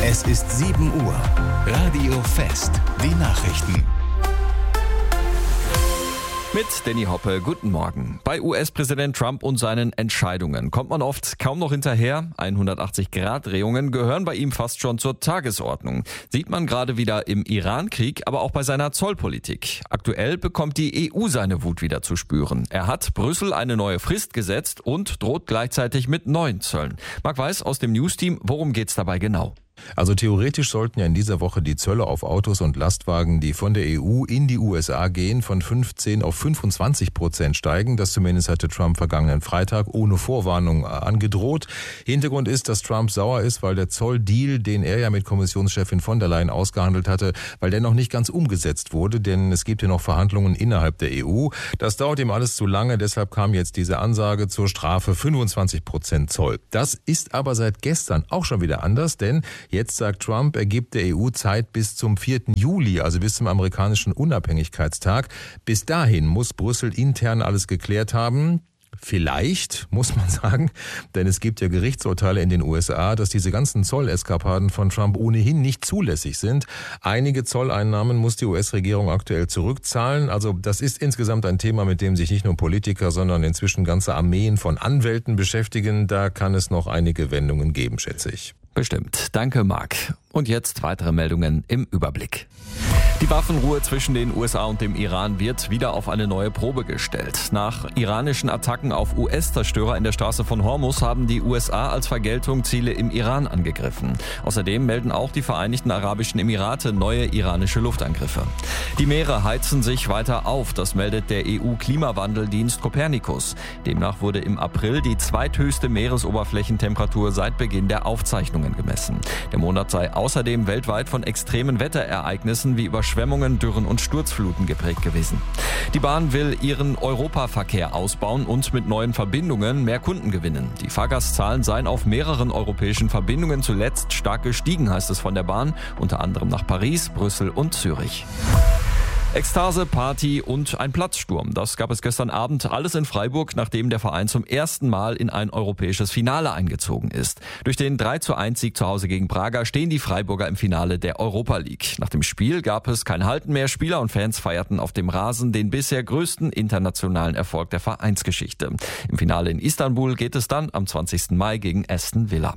Es ist 7 Uhr. Radio Fest. Die Nachrichten. Mit Danny Hoppe, guten Morgen. Bei US-Präsident Trump und seinen Entscheidungen kommt man oft kaum noch hinterher. 180-Grad-Drehungen gehören bei ihm fast schon zur Tagesordnung. Sieht man gerade wieder im Iran-Krieg, aber auch bei seiner Zollpolitik. Aktuell bekommt die EU seine Wut wieder zu spüren. Er hat Brüssel eine neue Frist gesetzt und droht gleichzeitig mit neuen Zöllen. Marc Weiß aus dem News-Team, worum geht's dabei genau? Also theoretisch sollten ja in dieser Woche die Zölle auf Autos und Lastwagen, die von der EU in die USA gehen, von 15 auf 25% steigen. Das zumindest hatte Trump vergangenen Freitag ohne Vorwarnung angedroht. Hintergrund ist, dass Trump sauer ist, weil der Zolldeal, den er ja mit Kommissionschefin von der Leyen ausgehandelt hatte, weil der noch nicht ganz umgesetzt wurde, denn es gibt ja noch Verhandlungen innerhalb der EU. Das dauert ihm alles zu lange, deshalb kam jetzt diese Ansage zur Strafe 25% Zoll. Das ist aber seit gestern auch schon wieder anders, denn jetzt sagt Trump, er gibt der EU Zeit bis zum 4. Juli, also bis zum amerikanischen Unabhängigkeitstag. Bis dahin muss Brüssel intern alles geklärt haben. Vielleicht, muss man sagen, denn es gibt ja Gerichtsurteile in den USA, dass diese ganzen Zolleskapaden von Trump ohnehin nicht zulässig sind. Einige Zolleinnahmen muss die US-Regierung aktuell zurückzahlen. Also das ist insgesamt ein Thema, mit dem sich nicht nur Politiker, sondern inzwischen ganze Armeen von Anwälten beschäftigen. Da kann es noch einige Wendungen geben, schätze ich. Bestimmt. Danke, Marc. Und jetzt weitere Meldungen im Überblick. Die Waffenruhe zwischen den USA und dem Iran wird wieder auf eine neue Probe gestellt. Nach iranischen Attacken auf US-Zerstörer in der Straße von Hormuz haben die USA als Vergeltung Ziele im Iran angegriffen. Außerdem melden auch die Vereinigten Arabischen Emirate neue iranische Luftangriffe. Die Meere heizen sich weiter auf, das meldet der EU-Klimawandeldienst Copernicus. Demnach wurde im April die zweithöchste Meeresoberflächentemperatur seit Beginn der Aufzeichnungen gemessen. Der Monat sei außerdem weltweit von extremen Wetterereignissen wie Überschwemmungen, Dürren und Sturzfluten geprägt gewesen. Die Bahn will ihren Europaverkehr ausbauen und mit neuen Verbindungen mehr Kunden gewinnen. Die Fahrgastzahlen seien auf mehreren europäischen Verbindungen zuletzt stark gestiegen, heißt es von der Bahn, unter anderem nach Paris, Brüssel und Zürich. Ekstase, Party und ein Platzsturm. Das gab es gestern Abend alles in Freiburg, nachdem der Verein zum ersten Mal in ein europäisches Finale eingezogen ist. Durch den 3:1-Sieg zu Hause gegen Braga stehen die Freiburger im Finale der Europa League. Nach dem Spiel gab es kein Halten mehr. Spieler und Fans feierten auf dem Rasen den bisher größten internationalen Erfolg der Vereinsgeschichte. Im Finale in Istanbul geht es dann am 20. Mai gegen Aston Villa.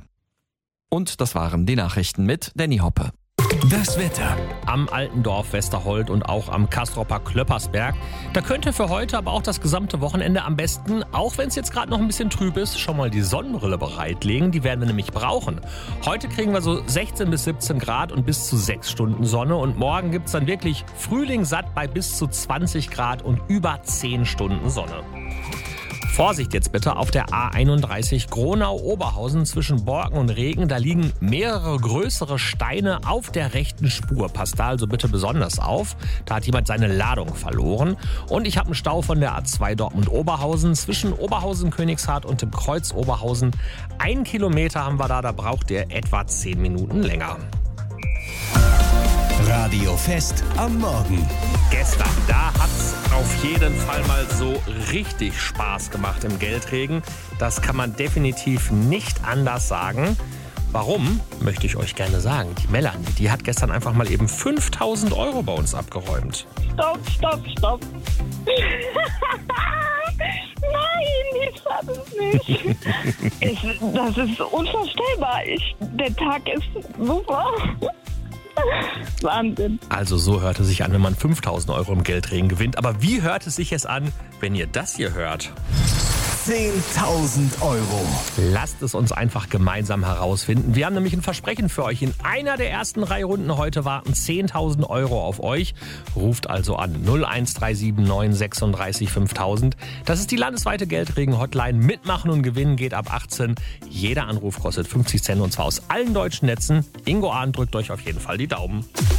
Und das waren die Nachrichten mit Danny Hoppe. Das Wetter. Am Altendorf Westerhold und auch am Castroper Klöppersberg. Da könnte für heute, aber auch das gesamte Wochenende am besten, auch wenn es jetzt gerade noch ein bisschen trüb ist, schon mal die Sonnenbrille bereitlegen. Die werden wir nämlich brauchen. Heute kriegen wir so 16 bis 17 Grad und bis zu 6 Stunden Sonne. Und morgen gibt es dann wirklich frühlingssatt bei bis zu 20 Grad und über 10 Stunden Sonne. Vorsicht jetzt bitte auf der A31 Gronau-Oberhausen zwischen Borken und Regen. Da liegen mehrere größere Steine auf der rechten Spur. Passt da also bitte besonders auf. Da hat jemand seine Ladung verloren. Und ich habe einen Stau von der A2 Dortmund-Oberhausen zwischen Oberhausen-Königshardt und dem Kreuz Oberhausen. 1 Kilometer haben wir da braucht ihr etwa 10 Minuten länger. Radio Fest am Morgen. Gestern, da hat's auf jeden Fall mal so richtig Spaß gemacht im Geldregen. Das kann man definitiv nicht anders sagen. Warum, möchte ich euch gerne sagen. Die Melanie, die hat gestern einfach mal eben 5.000 € bei uns abgeräumt. Stopp. Nein, ich schaff es nicht. Das ist unvorstellbar. Der Tag ist super. Wahnsinn. Also so hört es sich an, wenn man 5.000 € im Geldregen gewinnt. Aber wie hört es sich jetzt an, wenn ihr das hier hört? 10.000 €. Lasst es uns einfach gemeinsam herausfinden. Wir haben nämlich ein Versprechen für euch. In einer der ersten 3 Runden heute warten 10.000 € auf euch. Ruft also an 01379 36 5000. Das ist die landesweite Geldregen-Hotline. Mitmachen und gewinnen geht ab 18. Jeder Anruf kostet 50 Cent und zwar aus allen deutschen Netzen. Ingo Ahn drückt euch auf jeden Fall die Daumen.